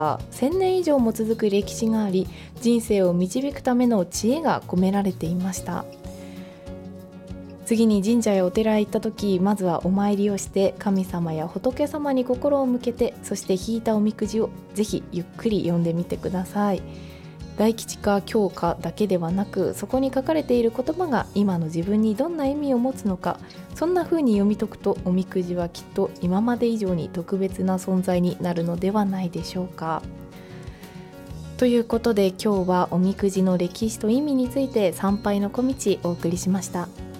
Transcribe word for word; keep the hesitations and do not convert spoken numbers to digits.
せんねん以上も続く歴史があり、人生を導くための知恵が込められていました。次に神社やお寺へ行った時、まずはお参りをして神様や仏様に心を向けて、そして引いたおみくじをぜひゆっくり読んでみてください。大吉か凶かだけではなく、そこに書かれている言葉が今の自分にどんな意味を持つのか、そんな風に読み解くと、おみくじはきっと今まで以上に特別な存在になるのではないでしょうか。ということで、今日はおみくじの歴史と意味について参拝の小道お送りしました。